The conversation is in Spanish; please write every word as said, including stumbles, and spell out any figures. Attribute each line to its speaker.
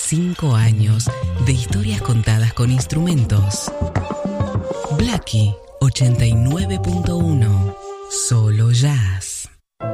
Speaker 1: Cinco años de historias contadas con instrumentos. Blackie ochenta y nueve punto